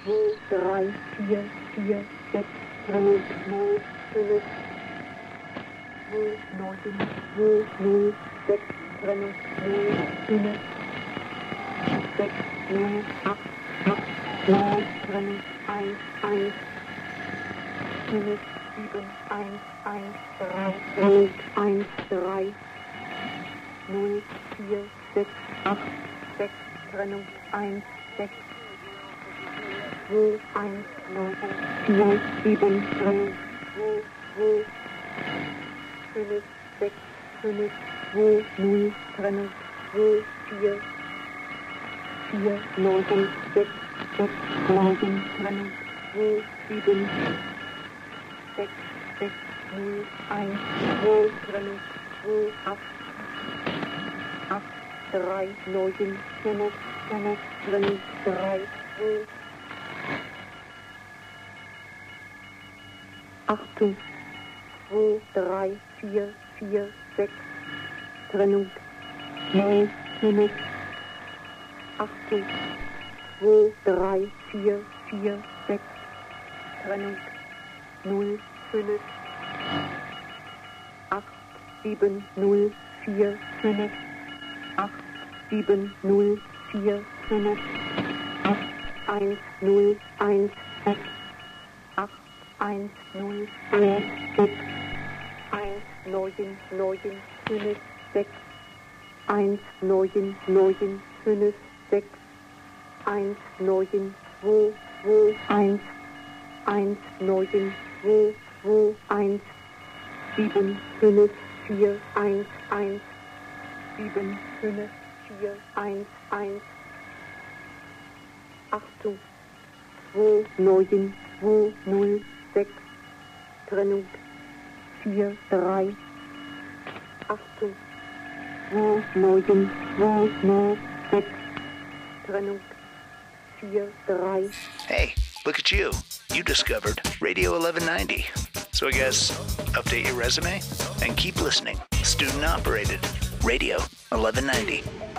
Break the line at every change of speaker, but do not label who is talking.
2, 3, 4, 4, 6, Trennung, 0, 5, 2, 9, 2, 0, 6, Trennung, 0, 5, 6, 0, 8, 8, 9, Trennung, 1, 1, 5, 7, 1, 1, 3, Trennung, 1, 3, 0, 4, 6, 8, 6, Trennung, 1, 6, 2, 1, 9, 4, 7, Trennung, 2, 2, 5, 6, 5, 2, 0, Trennung, 2, 4, 4, 9, 6, 6, 9, Trennung, 2, 7, 6, 6, 0, 1, 2, Trennung, 2, 8, 8, 3, 9, 5, 5, Trennung, 3, 2, 8, 2, 3, 4, 4, 6, Trennung, 0, 5, 8, 2, 3, 4, 4, 6, Trennung, 0, 5, 8, 7, 0, 4, 5, 8, 7, 0, 4, 5, 8, 1, 0, 1, 6, 8, 1, 0, 1, 6, 1, 9, 9, 5, 6, 1, 9, 9, 5, 6, 1, 9, 2, 2, 1, 1, 9, 2, 2, 1, 7, 5, 4, 1, 1, 7, 5, 4, 1, 1, 8, 2, 9, 2, 0, 6, Trennung, 4, 3, 8, 2, 9, 2, 0, 6, Trennung, 4, 3.
Hey, look at you. You discovered Radio 1190. So I guess update your resume and keep listening. Student operated. Radio 1190.